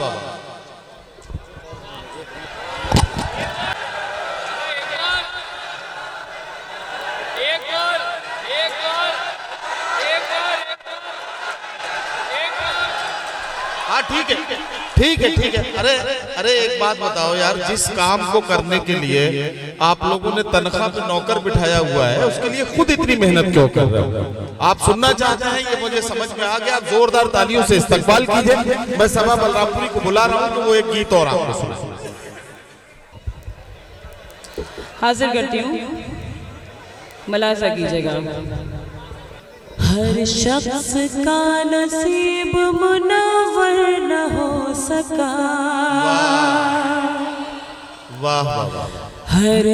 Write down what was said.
वाह। हाँ ठीक है ठीक है ठीक है। अरे अरे एक बात बताओ यार, जिस काम को करने के लिए आप लोगों ने तनख्वाह पे नौकर बिठाया हुआ है, उसके लिए खुद इतनी मेहनत क्यों कर रहे हो? आप सुनना चाहते हैं, ये मुझे समझ में आ गया। आप जोरदार तालियों से इस्तकबाल कीजिए। मैं सभा बलरामपुरी को बुला रहा हूँ कि वो एक गीत और आपको सुनाए। हाजिर करती हूँ, मलाजा कीजिएगा। हर शख्स का नसीब मुनव्वर न हो सका। वाह वाह वाह। हर